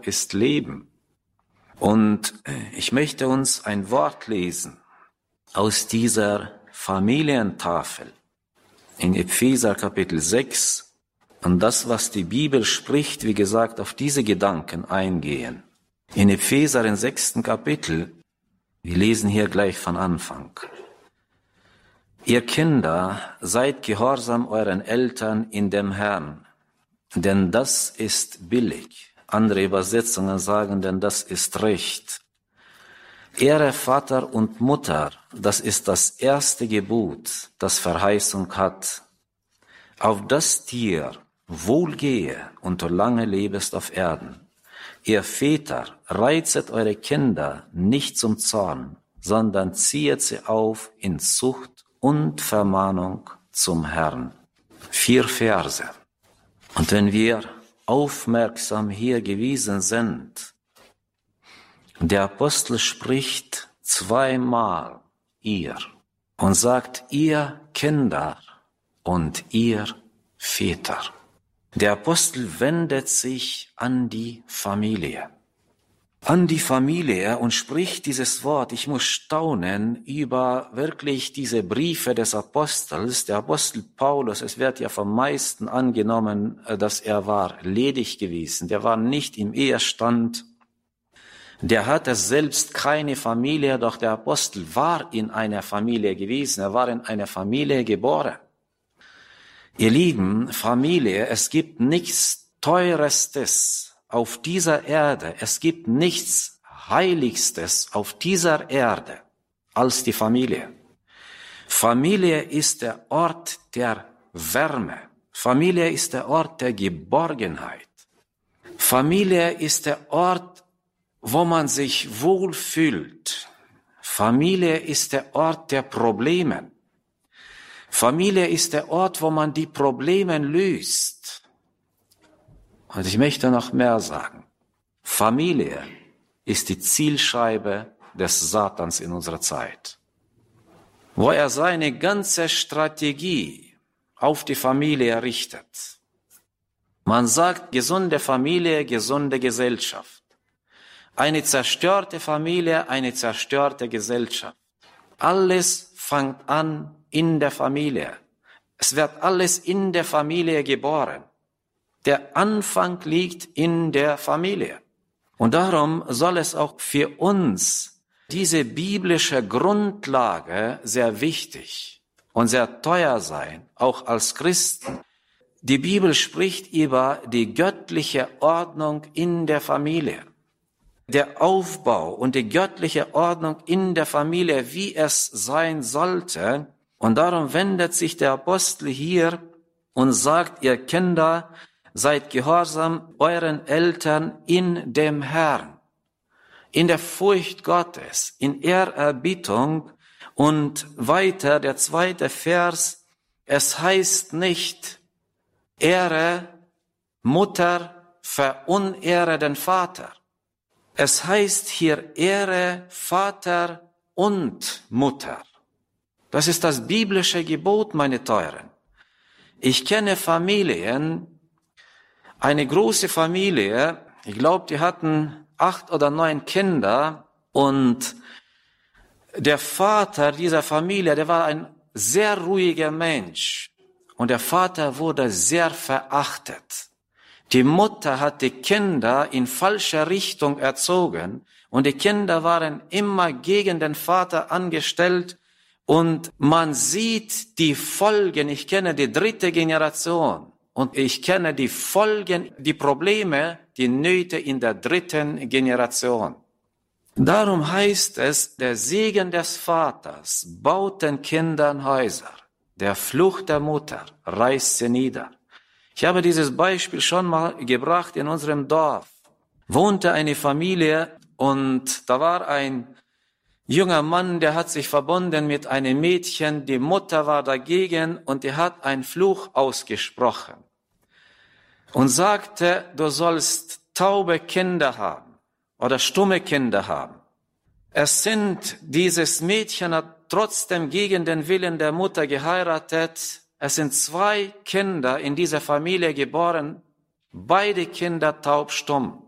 ist Leben. Und ich möchte uns ein Wort lesen aus dieser Familientafel in Epheser Kapitel 6 und das, was die Bibel spricht, wie gesagt, auf diese Gedanken eingehen. In Epheser im 6. Kapitel, wir lesen hier gleich von Anfang. Ihr Kinder, seid gehorsam euren Eltern in dem Herrn, denn das ist billig. Andere Übersetzungen sagen, denn das ist Recht. Ehre Vater und Mutter, das ist das erste Gebot, das Verheißung hat, auf das dir wohlgehe und du lange lebest auf Erden. Ihr Väter, reizet eure Kinder nicht zum Zorn, sondern ziehet sie auf in Zucht und Vermahnung zum Herrn. 4 Verse. Und wenn wir aufmerksam hier gewesen sind, der Apostel spricht zweimal ihr und sagt ihr Kinder und ihr Väter. Der Apostel wendet sich an die Familie. An die Familie und spricht dieses Wort. Ich muss staunen über wirklich diese Briefe des Apostels. Der Apostel Paulus, es wird ja vom meisten angenommen, dass er war ledig gewesen. Der war nicht im Ehestand. Der hatte selbst keine Familie, doch der Apostel war in einer Familie gewesen. Er war in einer Familie geboren. Ihr Lieben, Familie, es gibt nichts Teurestes auf dieser Erde, es gibt nichts Heiligstes auf dieser Erde als die Familie. Familie ist der Ort der Wärme. Familie ist der Ort der Geborgenheit. Familie ist der Ort, wo man sich wohlfühlt. Familie ist der Ort der Probleme. Familie ist der Ort, wo man die Probleme löst. Und ich möchte noch mehr sagen. Familie ist die Zielscheibe des Satans in unserer Zeit, wo er seine ganze Strategie auf die Familie richtet. Man sagt, gesunde Familie, gesunde Gesellschaft. Eine zerstörte Familie, eine zerstörte Gesellschaft. Alles fängt an in der Familie. Es wird alles in der Familie geboren. Der Anfang liegt in der Familie. Und darum soll es auch für uns diese biblische Grundlage sehr wichtig und sehr teuer sein, auch als Christen. Die Bibel spricht über die göttliche Ordnung in der Familie. Der Aufbau und die göttliche Ordnung in der Familie, wie es sein sollte. Und darum wendet sich der Apostel hier und sagt, ihr Kinder, seid gehorsam euren Eltern in dem Herrn, in der Furcht Gottes, in Ehrerbietung. Und weiter der 2. Vers, es heißt nicht, ehre Mutter, verunehre den Vater. Es heißt hier, ehre Vater und Mutter. Das ist das biblische Gebot, meine Teuren. Ich kenne Familien, eine große Familie, ich glaube, die hatten 8 oder 9 Kinder und der Vater dieser Familie, der war ein sehr ruhiger Mensch und der Vater wurde sehr verachtet. Die Mutter hat die Kinder in falscher Richtung erzogen und die Kinder waren immer gegen den Vater angestellt und man sieht die Folgen. Ich kenne die 3. Generation und ich kenne die Folgen, die Probleme, die Nöte in der 3. Generation. Darum heißt es, der Segen des Vaters baut den Kindern Häuser, der Fluch der Mutter reißt sie nieder. Ich habe dieses Beispiel schon mal gebracht. In unserem Dorf wohnte eine Familie und da war ein junger Mann, der hat sich verbunden mit einem Mädchen. Die Mutter war dagegen und die hat einen Fluch ausgesprochen und sagte, du sollst taube Kinder haben oder stumme Kinder haben. Dieses Mädchen hat trotzdem gegen den Willen der Mutter geheiratet. Es sind 2 Kinder in dieser Familie geboren, beide Kinder taubstumm.